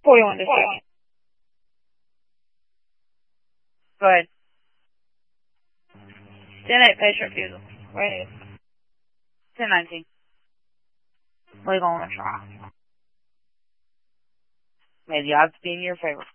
What do you want to say? Go ahead. 10-8 patient refusal. Wait. 10-19. What are you going to try? May the odds be in your favor.